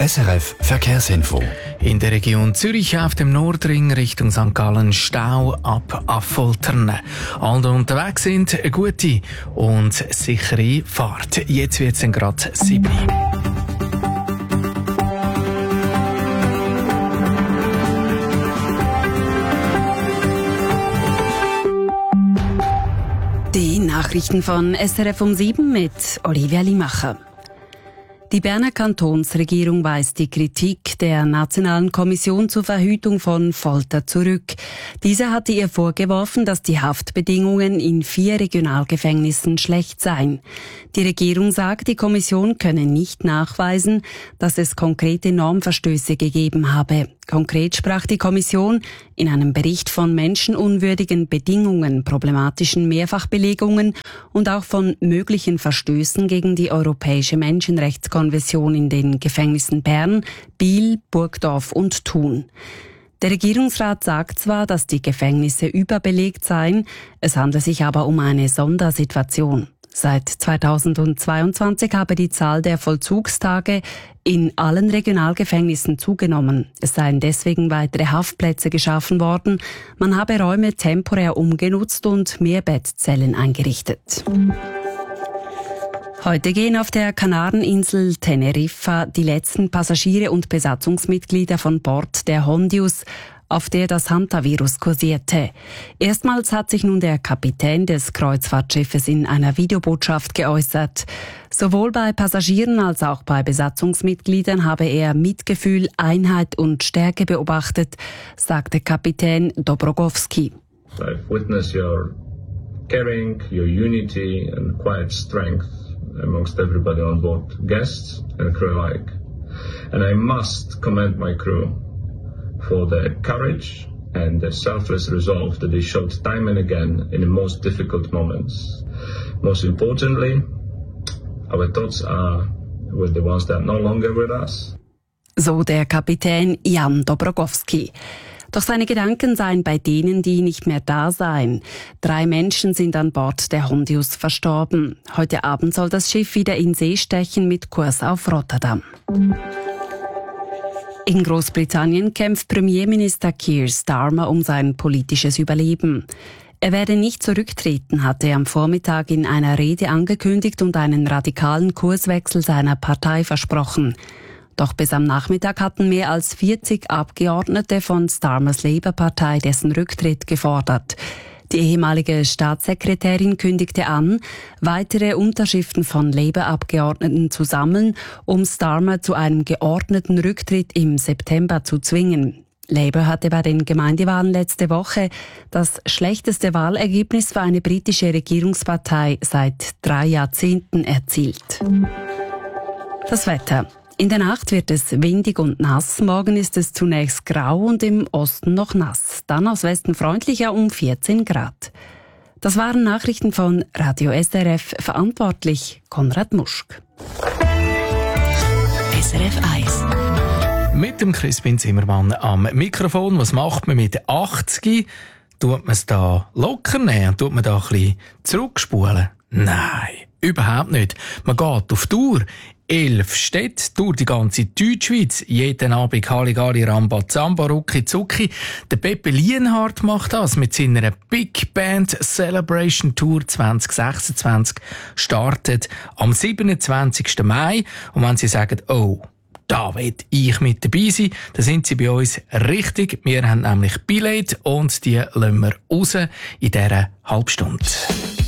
SRF Verkehrsinfo. In der Region Zürich auf dem Nordring Richtung St. Gallen Stau ab Affoltern. Alle, die unterwegs sind, eine gute und sichere Fahrt. Jetzt wird es dann gerade 7. Die Nachrichten von SRF um 7 mit Olivia Limacher. Die Berner Kantonsregierung weist die Kritik der Nationalen Kommission zur Verhütung von Folter zurück. Diese hatte ihr vorgeworfen, dass die Haftbedingungen in 4 Regionalgefängnissen schlecht seien. Die Regierung sagt, die Kommission könne nicht nachweisen, dass es konkrete Normverstöße gegeben habe. Konkret sprach die Kommission in einem Bericht von menschenunwürdigen Bedingungen, problematischen Mehrfachbelegungen und auch von möglichen Verstößen gegen die Europäische Menschenrechtskonvention in den Gefängnissen Bern, Biel, Burgdorf und Thun. Der Regierungsrat sagt zwar, dass die Gefängnisse überbelegt seien, es handle sich aber um eine Sondersituation. Seit 2022 habe die Zahl der Vollzugstage in allen Regionalgefängnissen zugenommen. Es seien deswegen weitere Haftplätze geschaffen worden. Man habe Räume temporär umgenutzt und mehr Bettzellen eingerichtet. Heute gehen auf der Kanareninsel Teneriffa die letzten Passagiere und Besatzungsmitglieder von Bord der Hondius, auf der das Hantavirus kursierte. Erstmals hat sich nun der Kapitän des Kreuzfahrtschiffes in einer Videobotschaft geäußert. Sowohl bei Passagieren als auch bei Besatzungsmitgliedern habe er Mitgefühl, Einheit und Stärke beobachtet, sagte Kapitän Dobrogowski. I've witnessed your caring, your unity and quiet strength amongst everybody on board, guests and crew alike. And I must commend my crew for their courage and their selfless resolve that they showed time and again in the most difficult moments. Most importantly, our thoughts are with the ones that are no longer with us. So der Kapitän Jan Dobrogowski. Doch seine Gedanken seien bei denen, die nicht mehr da seien. 3 Menschen sind an Bord der Hondius verstorben. Heute Abend soll das Schiff wieder in See stechen mit Kurs auf Rotterdam. In Großbritannien kämpft Premierminister Keir Starmer um sein politisches Überleben. Er werde nicht zurücktreten, hatte er am Vormittag in einer Rede angekündigt und einen radikalen Kurswechsel seiner Partei versprochen. Doch bis am Nachmittag hatten mehr als 40 Abgeordnete von Starmers Labour-Partei dessen Rücktritt gefordert. Die ehemalige Staatssekretärin kündigte an, weitere Unterschriften von Labour-Abgeordneten zu sammeln, um Starmer zu einem geordneten Rücktritt im September zu zwingen. Labour hatte bei den Gemeindewahlen letzte Woche das schlechteste Wahlergebnis für eine britische Regierungspartei seit 3 Jahrzehnten erzielt. Das Wetter. In der Nacht wird es windig und nass. Morgen ist es zunächst grau und im Osten noch nass. Dann aus Westen freundlicher um 14 Grad. Das waren Nachrichten von Radio SRF, verantwortlich Konrad Muschk. SRF 1. Mit dem Crispin Zimmermann am Mikrofon. Was macht man mit 80? Tut man es da locker nehmen? Tut man da ein bisschen zurückspulen? Nein, überhaupt nicht. Man geht auf Tour. 11 Städte durch die ganze Deutschschweiz. Jeden Abend Halligalli, Ramba, Zamba, Rucki, Zucki. Der Pepe Lienhardt macht das mit seiner Big Band Celebration Tour 2026. Startet am 27. Mai. Und wenn Sie sagen, oh, da will ich mit dabei sein, dann sind Sie bei uns richtig. Wir haben nämlich Billett und die lassen wir raus in dieser Halbstunde.